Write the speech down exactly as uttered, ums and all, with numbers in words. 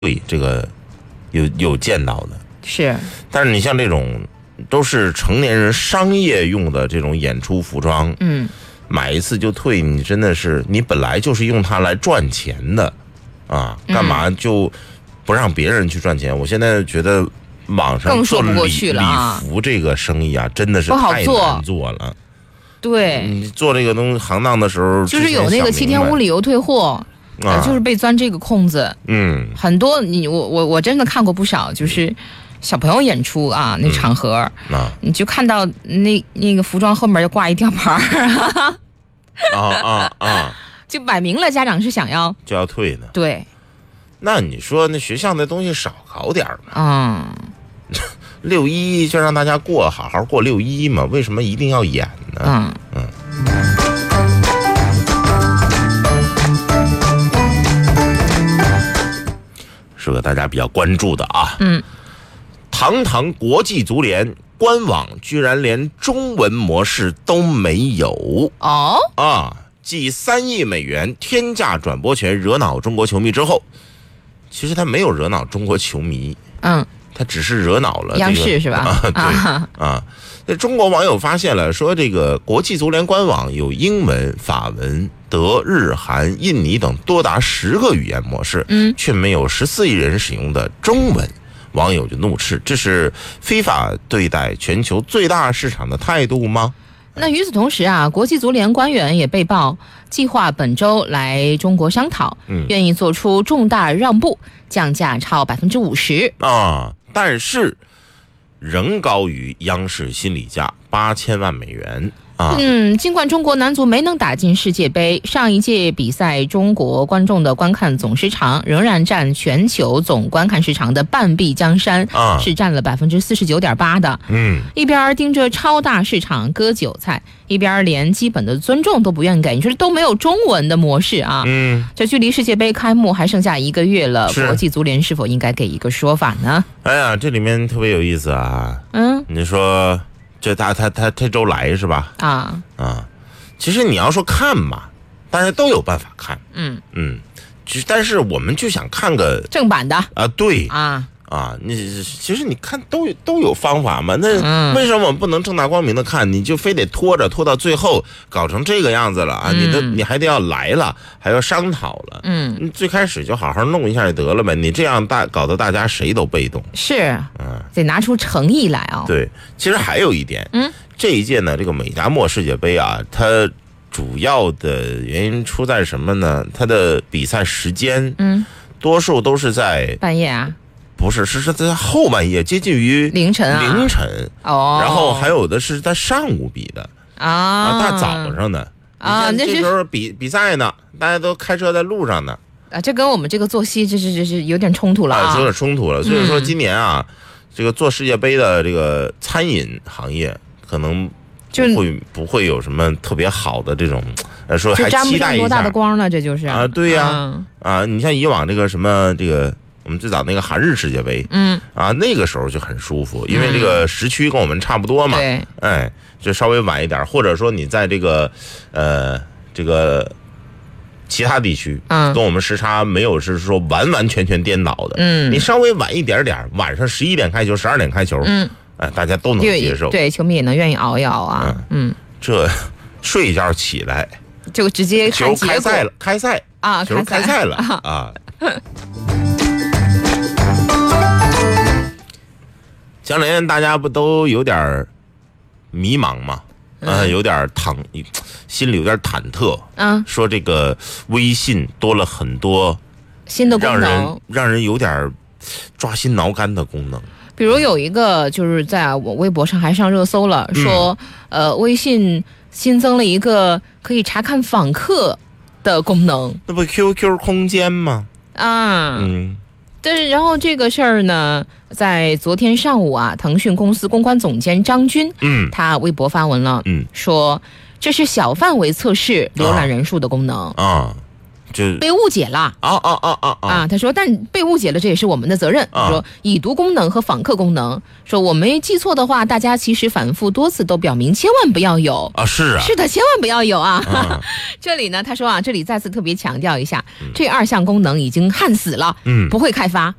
对，这个有有见到的是， 但是你像这种都是成年人商业用的这种演出服装， 嗯， 买一次就退，你真的是你本来就是用它来赚钱的啊，干嘛就不让别人去赚钱？我现在觉得网上做礼礼服这个生意啊，真的是太难做了。 对， 你做这个东西行当的时候， 就是有那个七天无理由退货，呃，就是被钻这个空子。 嗯， 很多你我我我真的看过不少，就是小朋友演出啊，那场合， 嗯啊、 你就看到那那个服装后面就挂一吊牌儿， 啊啊啊， 就摆明了家长是想要就要退的。 对， 那你说那学校那东西少搞点嘛？ 嗯。 六一就让大家过，好好过六一嘛，为什么一定要演呢？ 嗯嗯。是个大家比较关注的啊。 嗯。 堂堂国际足联官网居然连中文模式都没有哦啊！继三亿美元天价转播权惹恼中国球迷之后，其实他没有惹恼中国球迷。嗯。他只是惹恼了、这个、 央视是吧？ 啊，对啊，啊，那中国网友发现了，说这个国际足联官网有英文、法文、德、日、韩、印尼等多达十个语言模式， 嗯， 却没有十四亿人使用的中文。网友就怒斥：这是非法对待全球最大市场的态度吗？ 那与此同时啊，国际足联官员也被曝计划本周来中国商讨，嗯，愿意做出重大让步，降价超百分之五十啊。但是仍高于央视心理价八千万美元啊。 嗯，尽管中国男足没能打进世界杯，上一届比赛中国观众的观看总时长仍然占全球总观看时长的半壁江山，啊，是占了百分之四十九点八的。 嗯， 一边盯着超大市场割韭菜，一边连基本的尊重都不愿给，你说都没有中文的模式啊。 嗯， 这距离世界杯开幕还剩下一个月了，国际足联是否应该给一个说法呢？ 哎呀，这里面特别有意思啊。 嗯， 你说这他他他这周来是吧？ 啊啊，其实你要说看嘛，大家都有办法看。 嗯嗯，但是我们就想看个正版的啊，对啊。 啊，你其实你看都都有方法嘛，那为什么我们不能正大光明的看？你就非得拖着拖到最后，搞成这个样子了啊？ 嗯、 你的你还得要来了，还要商讨了。 嗯， 你最开始就好好弄一下就得了呗。你这样大搞得大家谁都被动。 是，嗯，得拿出诚意来啊、哦。 对，其实还有一点， 嗯， 这一届呢，这个美加墨世界杯啊，它主要的原因出在什么呢？它的比赛时间， 嗯， 多数都是在半夜啊。 不是，是是在后半夜，接近于凌晨啊， 凌晨哦， 然后还有的是在上午比的啊， 啊，大早上的啊， 那这时候比比赛呢，大家都开车在路上呢啊，这跟我们这个作息这是这是有点冲突了啊， 有点冲突了。所以说今年啊，嗯、这个做世界杯的这个餐饮行业可能不会不会有什么特别好的这种，呃，说还期待一下多大的光呢？这就是啊，对呀、啊，啊，你像以往这个什么这个。我们最早那个韩日世界杯， 嗯啊，那个时候就很舒服，因为这个时区跟我们差不多嘛， 对， 哎，就稍微晚一点，或者说你在这个呃这个其他地区， 嗯， 跟我们时差没有是说完完全全颠倒的， 嗯， 你稍微晚一点点，晚上十一点开球，十二点开球， 嗯， 哎，大家都能接受， 对，球迷也能愿意熬一熬啊，嗯，嗯这睡一觉起来就直接球开赛了，开赛啊， 球开赛了啊。前两天大家不都有点迷茫吗？呃，有点忐，心里有点忐忑。 嗯， 说这个微信多了很多新的功能， 让人让人有点抓心挠肝的功能。 比如有一个就是在我微博上还上热搜了，说、嗯、呃，微信新增了一个可以查看访客的功能。 那不 Q Q 空间吗？ 啊， 嗯。 但是，然后这个事儿呢，在昨天上午啊，腾讯公司公关总监张军， 嗯， 他微博发文了， 嗯， 说这是小范围测试浏览人数的功能啊， 就被误解了。 啊啊啊啊啊！他说，但被误解了，这也是我们的责任。他说，已读功能和访客功能，说我没记错的话，大家其实反复多次都表明，千万不要有啊！是啊， 是的，千万不要有啊！嗯、这里呢，他说啊，这里再次特别强调一下，嗯、这二项功能已经焊死了，嗯，不会开发。